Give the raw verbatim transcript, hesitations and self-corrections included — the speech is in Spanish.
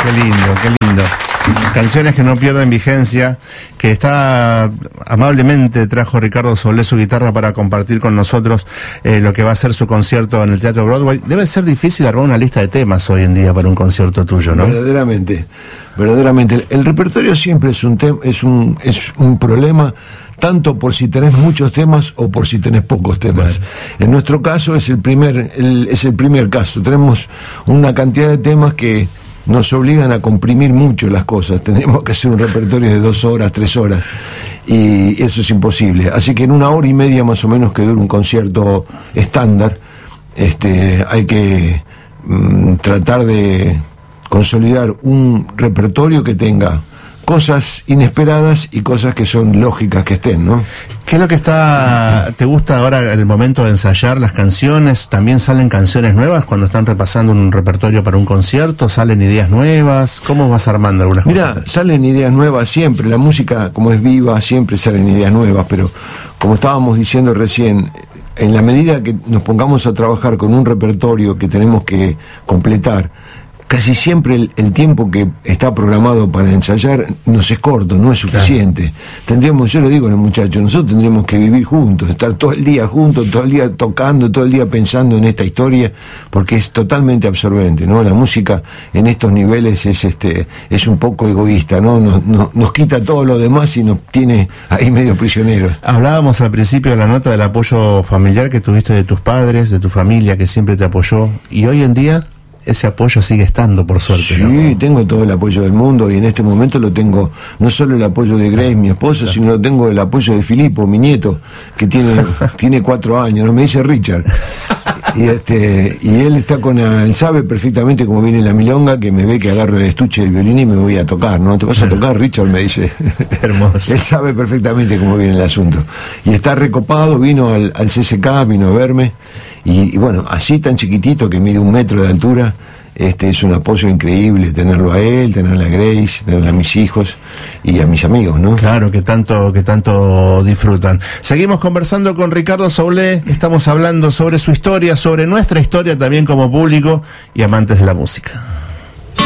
Qué lindo, qué lindo. Canciones que no pierden vigencia, que está amablemente trajo Ricardo Soule su guitarra para compartir con nosotros eh, lo que va a ser su concierto en el Teatro Broadway. Debe ser difícil armar una lista de temas hoy en día para un concierto tuyo, ¿no? Verdaderamente, verdaderamente. El, el repertorio siempre es un tema, es un, es un problema, tanto por si tenés muchos temas o por si tenés pocos temas. Claro. En nuestro caso es el primer, el, es el primer caso. Tenemos una cantidad de temas que nos obligan a comprimir mucho las cosas. Tendríamos que hacer un repertorio de dos horas, tres horas, y eso es imposible. Así que en una hora y media más o menos que dura un concierto estándar, este, hay que mm, tratar de consolidar un repertorio que tenga cosas inesperadas y cosas que son lógicas que estén, ¿no? ¿Qué es lo que está, te gusta ahora en el momento de ensayar las canciones? ¿También salen canciones nuevas cuando están repasando un repertorio para un concierto? ¿Salen ideas nuevas? ¿Cómo vas armando algunas Mirá, cosas? Mira, salen ideas nuevas siempre. La música, como es viva, siempre salen ideas nuevas, pero como estábamos diciendo recién, en la medida que nos pongamos a trabajar con un repertorio que tenemos que completar, casi siempre el, el tiempo que está programado para ensayar nos es corto, no es suficiente. Claro. Tendríamos, yo lo digo a los muchachos, nosotros tendríamos que vivir juntos, estar todo el día juntos, todo el día tocando, todo el día pensando en esta historia, porque es totalmente absorbente, ¿no? La música en estos niveles es este es un poco egoísta, ¿no? Nos, nos, nos quita todo lo demás y nos tiene ahí medio prisioneros. Hablábamos al principio de la nota del apoyo familiar que tuviste de tus padres, de tu familia que siempre te apoyó, y hoy en día ese apoyo sigue estando, por suerte. Sí, ¿no? Tengo todo el apoyo del mundo y en este momento lo tengo, no solo el apoyo de Grace, mi esposo, claro, sino tengo el apoyo de Filippo, mi nieto, que tiene tiene cuatro años, no me dice Richard. Y este y él está con, él sabe perfectamente cómo viene la milonga, que me ve que agarro el estuche del violín y me voy a tocar, ¿no? ¿Te vas a tocar, Richard? Me dice. Hermoso. Él sabe perfectamente cómo viene el asunto. Y está recopado, vino al, al C C K, vino a verme. Y, y bueno, así tan chiquitito que mide un metro de altura, este es un apoyo increíble tenerlo a él, tenerlo a Grace, tenerlo a mis hijos y a mis amigos, ¿no? Claro, que tanto, que tanto disfrutan. Seguimos conversando con Ricardo Soule, estamos hablando sobre su historia, sobre nuestra historia también como público y amantes de la música.